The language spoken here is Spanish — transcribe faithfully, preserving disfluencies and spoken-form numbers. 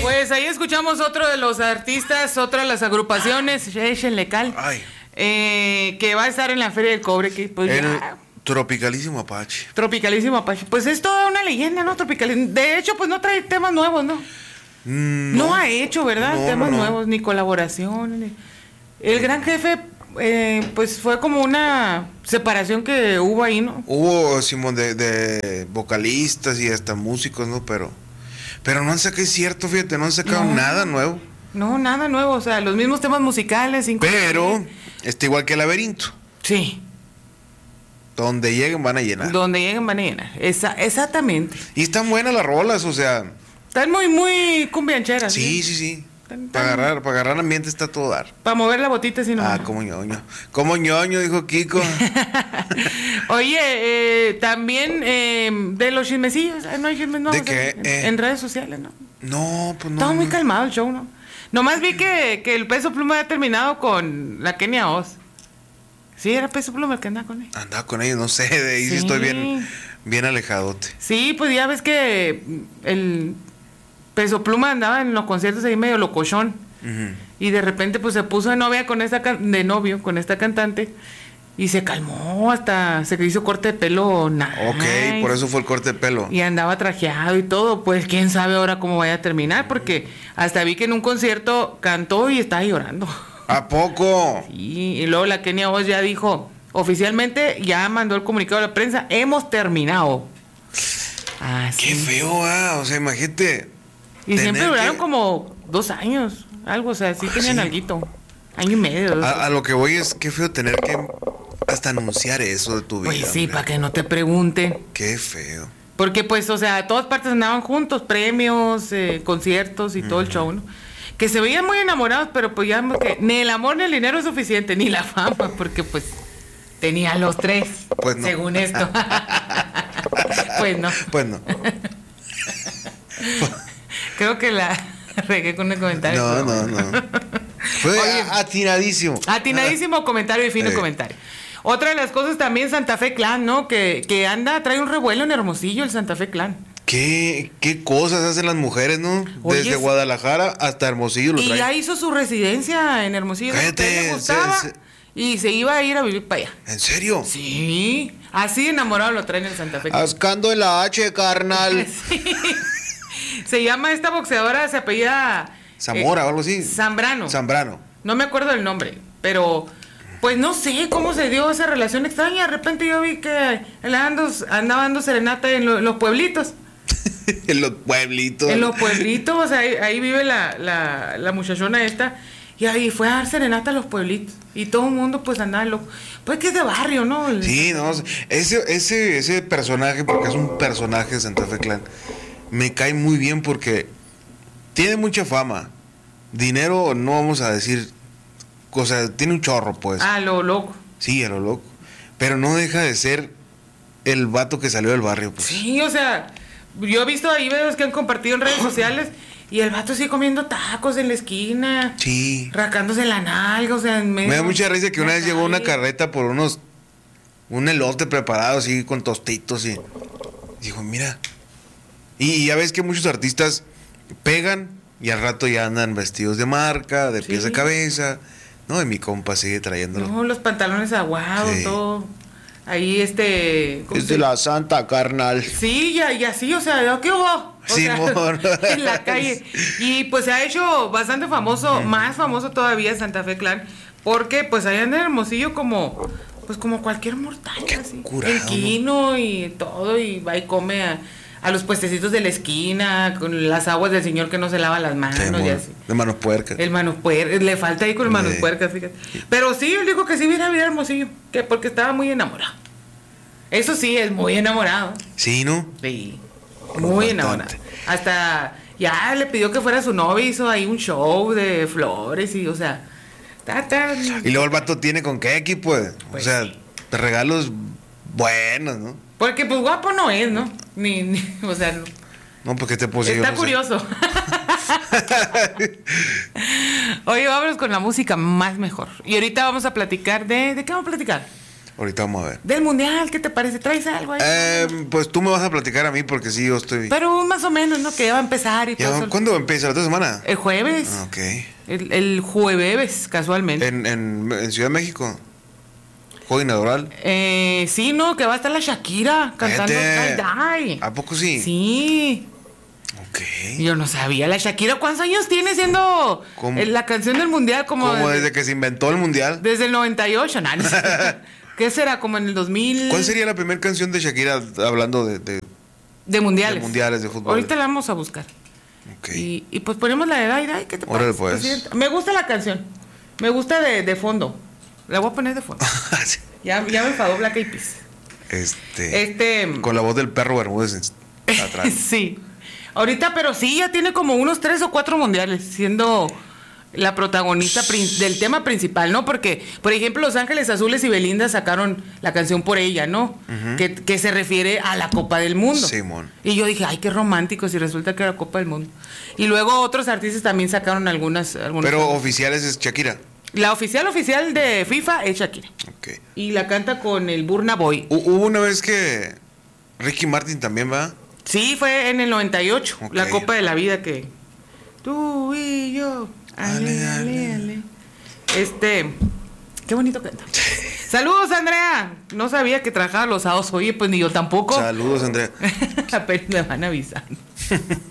Pues ahí escuchamos otro de los artistas, otra de las agrupaciones, échenle cal, eh, que va a estar en la Feria del Cobre, que pues el ya... Tropicalísimo Apache. Tropicalísimo Apache. Pues es toda una leyenda, ¿no? Tropicalísimo. De hecho, pues no trae temas nuevos, ¿no? Mm, no. no ha hecho, ¿verdad? No, temas no, no. nuevos, ni colaboración. Ni... El Gran Jefe, eh, pues fue como una separación que hubo ahí, ¿no? Hubo, Simón, de, de vocalistas y hasta músicos, ¿no? Pero pero no han sacado, es cierto, fíjate, no han sacado No. nada nuevo. No, nada nuevo. O sea, los mismos temas musicales. Sin... Pero está igual que el Laberinto. Sí. Donde lleguen van a llenar. Donde lleguen van a llenar. Esa, exactamente. Y están buenas las rolas, o sea. Están muy, muy cumbiancheras. Sí, sí, sí. Para agarrar, para agarrar ambiente está todo dar. Para mover la botita, si no. Ah, como ñoño. Como ñoño, dijo Kiko. Oye, eh, también eh, de los chismecillos. No hay chismes nuevos. ¿De qué? En, Eh. en redes sociales, ¿no? No, pues no. Estaba muy no. calmado el show, ¿no? Nomás vi que, que el Peso Pluma ha terminado con la Kenia Oz. Sí, era Peso Pluma el que andaba con él. Andaba con ellos, no sé, de ahí sí, Sí. estoy bien, bien alejadote. Sí, pues ya ves que el Peso Pluma andaba en los conciertos ahí medio locochón. Uh-huh. Y de repente pues se puso de novia con esta can- de novio con esta cantante y se calmó, hasta se hizo corte de pelo nice. Ok, por eso fue el corte de pelo. Y andaba trajeado y todo, pues quién sabe ahora cómo vaya a terminar, porque hasta vi que en un concierto cantó y estaba llorando. ¿A poco? Sí, y luego la Kenia Oz ya dijo, oficialmente ya mandó el comunicado a la prensa, hemos terminado. Ah, Qué sí. feo, ah, o sea, imagínate. Y tener siempre duraron que- como dos años, algo, o sea, sí Ah, tenían sí. alguito. Año y medio. dos. A, a lo que voy es, qué feo tener que hasta anunciar eso de tu vida. Pues sí, hombre. para que no te pregunten. Qué feo. Porque pues, o sea, a todas partes andaban juntos, premios, eh, conciertos y todo el show, ¿no? Que se veían muy enamorados, pero pues ya que ni el amor ni el dinero es suficiente, ni la fama, porque pues tenían los tres, Pues no. según esto. Pues no. Pues no. Creo que la regué con el comentario. No, pero no, bueno. no. Fue Oye. a- atinadísimo. Atinadísimo comentario y fino Eh. comentario. Otra de las cosas también Santa Fe Clan, ¿no? Que, que anda, trae un revuelo en Hermosillo el Santa Fe Clan. ¿Qué, qué cosas hacen las mujeres, ¿no? Oye, Desde sí. Guadalajara hasta Hermosillo lo Y traen. ya hizo su residencia en Hermosillo. ¿no? Cállate, Que a él le gustaba, se- se- y se iba a ir a vivir para allá. ¿En serio? Sí, así enamorado lo traen en Santa Fe Clan. Ascando el H, carnal. Sí. Se llama esta boxeadora, se apellida Zamora eh, o algo así. Zambrano. Zambrano. No me acuerdo el nombre, pero pues no sé cómo se dio esa relación extraña. De repente yo vi que él ando- andaba dando serenata en, lo- en los pueblitos. En los pueblitos. En los pueblitos, o sea, ahí, ahí vive la, la, la muchachona esta. Y ahí fue a dar serenata a los pueblitos. Y todo el mundo pues andaba loco. Pues que es de barrio, ¿no? El- Sí, no, ese, ese, ese personaje, porque es un personaje de Santa Fe Clan, me cae muy bien porque tiene mucha fama. Dinero, no vamos a decir, o sea, tiene un chorro, pues. Ah, lo loco. Sí, a lo loco. Pero no deja de ser el vato que salió del barrio, pues. Sí, o sea, yo he visto ahí videos que han compartido en redes sociales y el vato sigue comiendo tacos en la esquina, Sí. rascándose la nalga, o sea, en medio Me da mucha risa que una de vez la llegó una calle. carreta por unos, un elote preparado así con tostitos y dijo, mira. Y ya ves que muchos artistas pegan y al rato ya andan vestidos de marca, de pies Sí. a cabeza. No, y mi compa sigue trayéndolo. No, los pantalones aguados, Sí. todo. Ahí este... ¿cómo Es se- de la santa, carnal. Sí, y, y así, o sea, ¿qué hubo? O Simón. sea, en la calle. Y pues se ha hecho bastante famoso, más famoso todavía Santa Fe Clan, porque pues ahí anda en Hermosillo como, pues como cualquier mortal, Qué así. curado, El quino y todo, y va y come a, a los puestecitos de la esquina, con las aguas del señor que no se lava las manos Simón, y así. de manos puercas. El manos puercas, le falta ahí con el manos Sí. puercas, fíjate. Pero sí, él dijo que sí viene a vivir a Hermosillo, que porque estaba muy enamorado. Eso sí, es muy enamorado. Sí, ¿no? Sí, muy Bastante. enamorado. Hasta ya le pidió que fuera su novia, hizo ahí un show de flores y, o sea, ta, ta. Y luego el vato tiene con qué equipo, pues. Pues o sea, sí. regalos buenos, ¿no? Porque pues guapo no es, ¿no? Ni, ni- o sea, no. No, porque te puse Está curioso. Oye, vámonos con la música más mejor. Y ahorita vamos a platicar de... ¿De qué vamos a platicar? Ahorita vamos a ver. Del mundial, ¿qué te parece? ¿Traes algo ahí? Eh, pues tú me vas a platicar a mí porque sí, yo estoy... Pero más o menos, ¿no? Que ya va a empezar y Ya, todo eso. ¿cuándo empieza? ¿La otra semana? El jueves. Ah, ok. El, el jueves, casualmente. ¿En, en, en Ciudad de México? ¿Juego inaugural? Eh, sí, no, que va a estar la Shakira cantando Cállate. Die Die. ¿A poco sí? Sí. Ok. Yo no sabía. La Shakira, ¿cuántos años tiene siendo ¿Cómo? eh, la canción del mundial? Como, Como desde, desde que se inventó el mundial. desde el noventa y ocho, ¿no? ¿Qué será? Como en el dos mil. ¿Cuál sería la primera canción de Shakira hablando de, de, De mundiales. de mundiales de fútbol? Ahorita la vamos a buscar. Ok. Y, y pues ponemos la de Die Die. ¿Qué te Órale, parece, pues. presidenta? Me gusta la canción. Me gusta de, de fondo. La voy a poner de fondo. Sí. Ya, ya me enfadó Black Eyed Peas. Este. Este. Con la voz del perro Bermúdez en- atrás. Sí. Ahorita, pero sí, ya tiene como unos tres o cuatro mundiales siendo la protagonista prin- del tema principal, ¿no? Porque, por ejemplo, Los Ángeles Azules y Belinda sacaron la canción Por Ella, ¿no? que, que se refiere a la Copa del Mundo. Simón. Y yo dije, ay, qué romántico, si resulta que era Copa del Mundo. Y luego otros artistas también sacaron algunas. algunas Pero oficiales es Shakira. La oficial oficial de FIFA es Shakira. Ok. Y la canta con el Burna Boy. Hu- Hubo una vez que Ricky Martin también va. Sí, fue en el noventa y ocho, Ok. la Copa de la Vida que... Tú y yo. Ale, Ale, ale, ale. Este... Qué bonito canta. Saludos, Andrea. No sabía que trabajaba los sábados. Oye, pues ni yo tampoco. Saludos, Andrea. Apenas me van avisando.